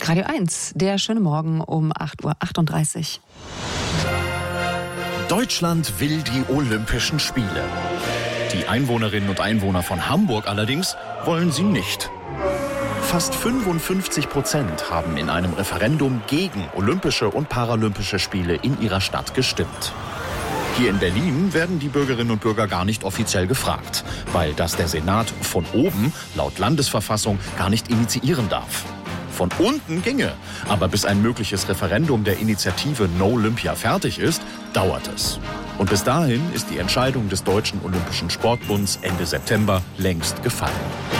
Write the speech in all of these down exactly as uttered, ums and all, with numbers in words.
Radio eins, der schöne Morgen um acht Uhr achtunddreißig. Deutschland will die Olympischen Spiele. Die Einwohnerinnen und Einwohner von Hamburg allerdings wollen sie nicht. Fast fünfundfünfzig Prozent haben in einem Referendum gegen Olympische und Paralympische Spiele in ihrer Stadt gestimmt. Hier in Berlin werden die Bürgerinnen und Bürger gar nicht offiziell gefragt, weil das der Senat von oben laut Landesverfassung gar nicht initiieren darf. Von unten ginge, aber bis ein mögliches Referendum der Initiative No Olympia fertig ist, dauert es. Und bis dahin ist die Entscheidung des Deutschen Olympischen Sportbunds Ende September längst gefallen.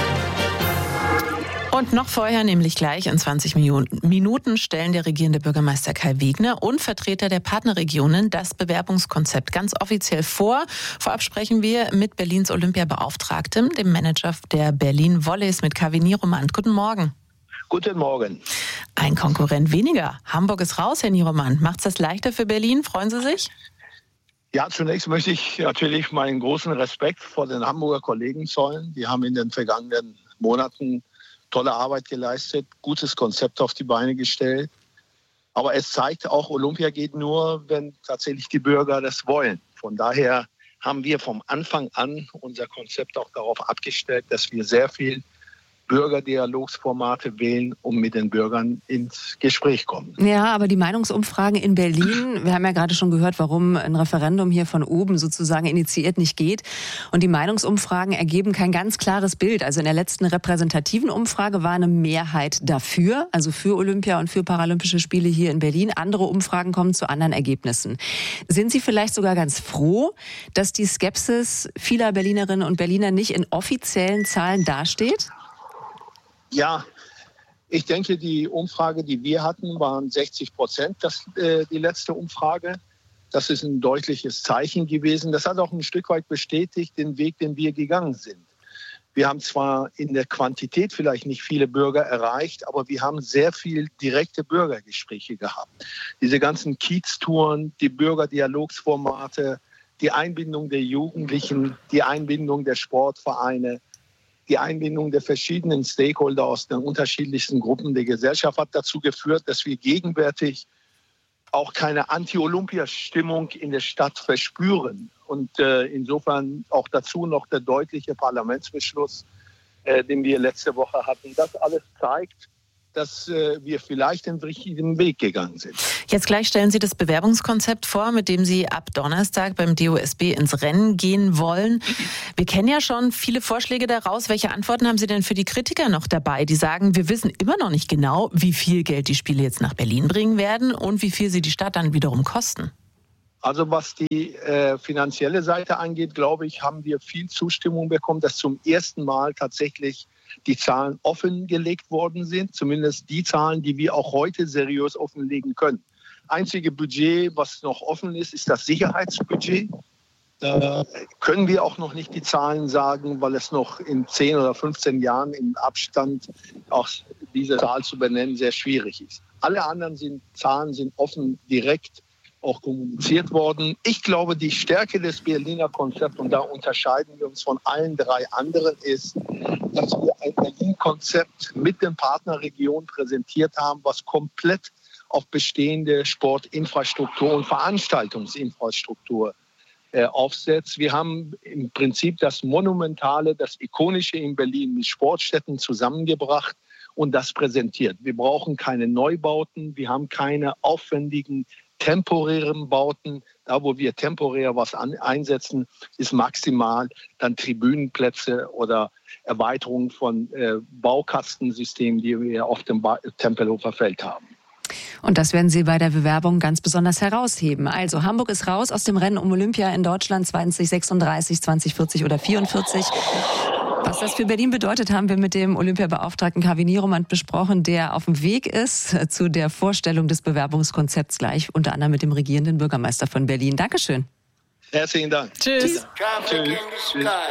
Und noch vorher, nämlich gleich in zwanzig Minuten, stellen der regierende Bürgermeister Kai Wegner und Vertreter der Partnerregionen das Bewerbungskonzept ganz offiziell vor. Vorab sprechen wir mit Berlins Olympiabeauftragtem, dem Manager der Berlin Volleys, mit Kaveh Niromand. Guten Morgen. Guten Morgen. Ein Konkurrent weniger. Hamburg ist raus, Herr Niromand. Macht es das leichter für Berlin? Freuen Sie sich? Ja, zunächst möchte ich natürlich meinen großen Respekt vor den Hamburger Kollegen zollen. Die haben in den vergangenen Monaten tolle Arbeit geleistet, gutes Konzept auf die Beine gestellt. Aber es zeigt auch, Olympia geht nur, wenn tatsächlich die Bürger das wollen. Von daher haben wir vom Anfang an unser Konzept auch darauf abgestellt, dass wir sehr viel Bürgerdialogsformate wählen, um mit den Bürgern ins Gespräch kommen. Ja, aber die Meinungsumfragen in Berlin, wir haben ja gerade schon gehört, warum ein Referendum hier von oben sozusagen initiiert nicht geht. Und die Meinungsumfragen ergeben kein ganz klares Bild. Also in der letzten repräsentativen Umfrage war eine Mehrheit dafür, also für Olympia und für Paralympische Spiele hier in Berlin. Andere Umfragen kommen zu anderen Ergebnissen. Sind Sie vielleicht sogar ganz froh, dass die Skepsis vieler Berlinerinnen und Berliner nicht in offiziellen Zahlen dasteht? Ja, ich denke, die Umfrage, die wir hatten, waren sechzig Prozent, das, äh, die letzte Umfrage. Das ist ein deutliches Zeichen gewesen. Das hat auch ein Stück weit bestätigt den Weg, den wir gegangen sind. Wir haben zwar in der Quantität vielleicht nicht viele Bürger erreicht, aber wir haben sehr viel direkte Bürgergespräche gehabt. Diese ganzen Kiez-Touren, die Bürgerdialogsformate, die Einbindung der Jugendlichen, die Einbindung der Sportvereine, die Einbindung der verschiedenen Stakeholder aus den unterschiedlichsten Gruppen der Gesellschaft hat dazu geführt, dass wir gegenwärtig auch keine Anti-Olympia-Stimmung in der Stadt verspüren. Und äh, insofern auch dazu noch der deutliche Parlamentsbeschluss, äh, den wir letzte Woche hatten. Das alles zeigt, dass äh, wir vielleicht den richtigen Weg gegangen sind. Jetzt gleich stellen Sie das Bewerbungskonzept vor, mit dem Sie ab Donnerstag beim D O S B ins Rennen gehen wollen. Wir kennen ja schon viele Vorschläge daraus. Welche Antworten haben Sie denn für die Kritiker noch dabei, die sagen, wir wissen immer noch nicht genau, wie viel Geld die Spiele jetzt nach Berlin bringen werden und wie viel sie die Stadt dann wiederum kosten? Also was die äh, finanzielle Seite angeht, glaube ich, haben wir viel Zustimmung bekommen, dass zum ersten Mal tatsächlich die Zahlen offengelegt worden sind. Zumindest die Zahlen, die wir auch heute seriös offenlegen können. Einzige Budget, was noch offen ist, ist das Sicherheitsbudget. Da können wir auch noch nicht die Zahlen sagen, weil es noch in zehn oder fünfzehn Jahren im Abstand auch diese Zahl zu benennen sehr schwierig ist. Alle anderen sind, Zahlen sind offen, direkt auch kommuniziert worden. Ich glaube, die Stärke des Berliner Konzepts, und da unterscheiden wir uns von allen drei anderen, ist, dass wir ein Berlin-Konzept mit den Partnerregionen präsentiert haben, was komplett auf bestehende Sportinfrastruktur und Veranstaltungsinfrastruktur äh, aufsetzt. Wir haben im Prinzip das Monumentale, das Ikonische in Berlin mit Sportstätten zusammengebracht und das präsentiert. Wir brauchen keine Neubauten, wir haben keine aufwendigen temporären Bauten. Da, wo wir temporär was an, einsetzen, ist maximal dann Tribünenplätze oder Erweiterung von äh, Baukastensystemen, die wir auf dem ba- Tempelhofer Feld haben. Und das werden Sie bei der Bewerbung ganz besonders herausheben. Also Hamburg ist raus aus dem Rennen um Olympia in Deutschland zwanzig sechsunddreißig, zwanzig vierzig oder vierundvierzig. Was das für Berlin bedeutet, haben wir mit dem Olympiabeauftragten Kaveh Niromand besprochen, der auf dem Weg ist zu der Vorstellung des Bewerbungskonzepts gleich, unter anderem mit dem regierenden Bürgermeister von Berlin. Dankeschön. Herzlichen Dank. Tschüss. Tschüss. Tschüss.